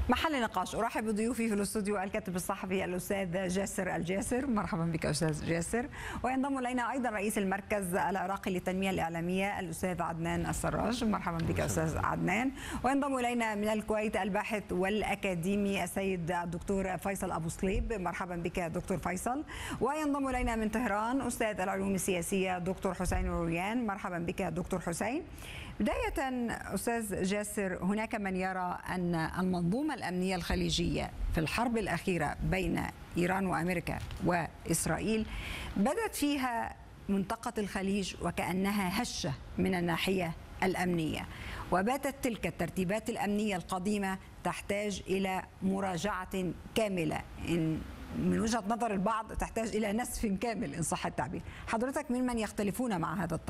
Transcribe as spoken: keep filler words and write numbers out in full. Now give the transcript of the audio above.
محل نقاش. ارحب بضيوفي في الاستوديو الكاتب الصحفي الاستاذ جاسر الجاسر. مرحبا بك استاذ جاسر. وينضم الينا ايضا رئيس المركز العراقي للتنميه الاعلاميه الاستاذ عدنان السراج. مرحبا بك استاذ عدنان. وينضم الينا من الكويت الباحث والاكاديمي السيد الدكتور فيصل ابو صليب. مرحبا بك دكتور فيصل. وينضم الينا من طهران استاذ العلوم السياسيه دكتور حسين رويان. مرحبا بك دكتور حسين. بدايه استاذ جاسر، هناك من يرى ان المنظومه الأمنية الخليجية في الحرب الأخيرة بين إيران وأمريكا وإسرائيل بدت فيها منطقة الخليج وكأنها هشة من الناحية الأمنية، وباتت تلك الترتيبات الأمنية القديمة تحتاج إلى مراجعة كاملة، إن من وجهة نظر البعض تحتاج إلى نسف كامل إن صح التعبير. حضرتك ممن يختلفون مع هذا الطرح.